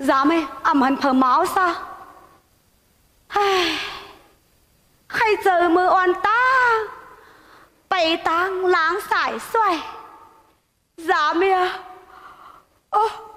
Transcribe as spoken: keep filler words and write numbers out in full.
Dạ mẹ ẩm hẳn phở máu sao? Hay giờ mưa oan ta bày tang láng sải xoay. Dạ mẹ. Ô